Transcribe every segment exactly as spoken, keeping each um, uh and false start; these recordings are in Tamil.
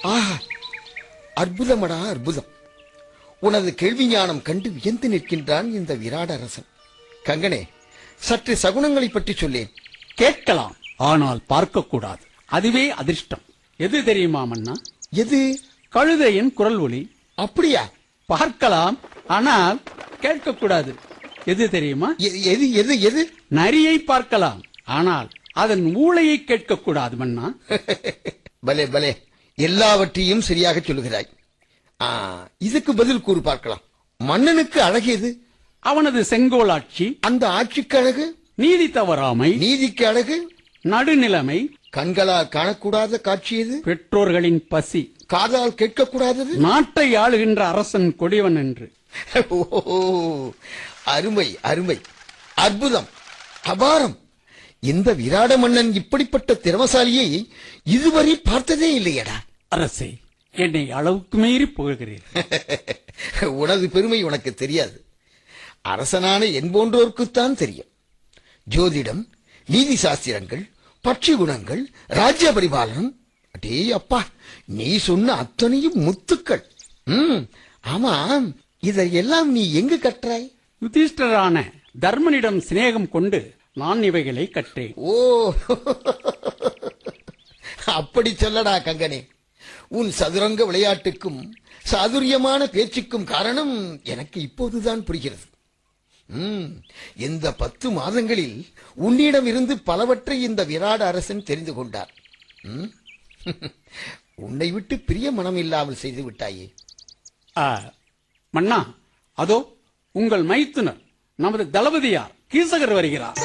ஆஹா, அற்புதமடா அற்புதம். உனது கேள்வி ஞானம் கண்டு வியந்து நிற்கின்றான் இந்த விராட அரசன். கங்கனே, சற்று சகுனங்களை பற்றி சொல்லேன். கேட்கலாம், ஆனால் பார்க்க கூடாது. அதுவே அதிர்ஷ்டம். எது தெரியுமா மன்னா? எது? கழுதையின் குரல் ஒலி. அப்படியா? பார்க்கலாம், ஆனால் கேட்கக்கூடாது. எது தெரியுமா? எ- எது எது எது நரியை பார்க்கலாம், ஆனால் அதன் ஊளையை கேட்கக்கூடாது மன்னா. பலே பலே, எல்லாவற்றையும் சரியாக சொல்லுகிறாய். ஆ, இதுக்கு பதில் கூறு பார்க்கலாம். மன்னனுக்கு அழகு எது? அவனது செங்கோல் ஆட்சி, அந்த ஆட்சிக்கு அழகு? நீதி தவறாமை, நீதிக்கு அழகு? நடுநிலைமை, கண்களால் காணக்கூடாத காட்சி எது? பெற்றோர்களின் பசி, காதால் கேட்கக்கூடாதது? நாட்டை ஆளுகின்ற அரசன் கொடிவன் என்று. ஓ, அருமை அருமை, அற்புதம், அபாரம். இந்த விராட மன்னன் இப்படிப்பட்ட திறமசாலியை இதுவரை பார்த்ததே இல்லையடா. அரசே, என்னை அளவுக்கு மீறி புகழ்கிறீர். உனது பெருமை உனக்கு தெரியாது. அரசனான என் போன்றோருக்குத்தான் தெரியும். ஜோதிடம், நீதி சாஸ்திரங்கள், பட்சி குணங்கள், ராஜ்ய பரிபாலனம், அடே அப்பா, நீ சொன்ன அத்தனையும் முத்துக்கள். ம், ஆமாம், இதையெல்லாம் நீ எங்கு கற்றாய்? யுதிஷ்டரான தர்மனிடம் சிநேகம் கொண்டு நான் இவைகளை கற்றேன். ஓ, அப்படி சொல்லடா கங்கனே. உன் சதுரங்க விளையாட்டுக்கும் சாதுரியமான பேச்சுக்கும் காரணம் எனக்கு இப்போதுதான் புரிகிறது. ம், இந்த பத்து மாதங்களில் உன்னிடம் இருந்து பலவற்றை இந்த விராட அரசன் தெரிந்து கொண்டார். ம், உன்னை விட்டு பிரிய மனம் இல்லாமல் செய்து விட்டாயே. ஆ, மன்னா, அதோ உங்கள் மைத்துனர் நமது தளபதியார் கீசகர் வருகிறார்.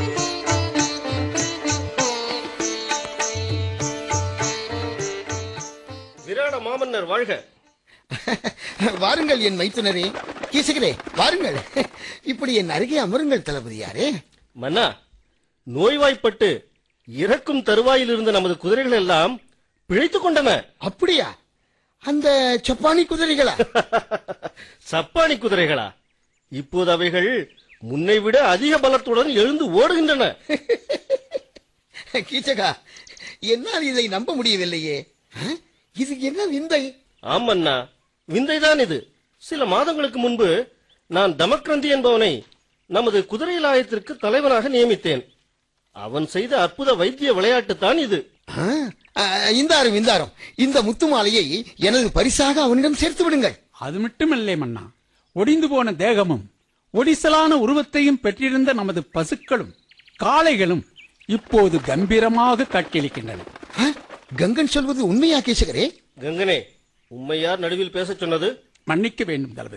விராட மாமன்னர் வாழ்க. வாருங்கள் என் மைத்துனரே, கீசகரே, வாருங்கள். இப்படி என் அருகே அமருங்கள் தளபதியாரே. மன்னா, நோய்வாய்ப்பட்டு இறக்கும் தருவாயில் இருந்த நமது குதிரைகள் எல்லாம் பிழைத்துக் கொண்டன. அப்படியா? அந்த சப்பானி குதிரைகளா? சப்பானி குதிரைகளா? இப்போது அவைகள் முன்னை விட அதிக பலத்துடன் எழுந்து ஓடுகின்றன. கீச்சகா, என்னால் இதை நம்ப முடியவில்லையே. ஆ? இது என்ன விந்தை? ஆமண்ணா, விந்தைதான் இது. சில மாதங்களுக்கு முன்பு நான் தமக்ரந்தி என்பவனை நமது குதிரை லாயத்திற்கு தலைவனாக நியமித்தேன். அவன் செய்த அற்புத வைத்திய விளையாட்டு தான் இது. ஆ? ஆ, இந்தாரும் இந்தாரும், இந்த முத்து மாலையை எனது பரிசாக அவனிடம் சேர்த்து விடுங்கள். அது மட்டுமில்லை மன்னா, ஒடிந்து போன தேகமும் ஒடிசலான உருவத்தையும் பெற்றிருந்த நமது பசுக்களும் காளைகளும் இப்போது கம்பீரமாக காட்சியளிக்கின்றன. ஆ? கங்கன் சொல்வது உண்மையா கீசகரே? கங்கனே, உம்மை யார் நடுவில் பேசச் சொன்னது? மன்னிக்க வேண்டும் தளபதி.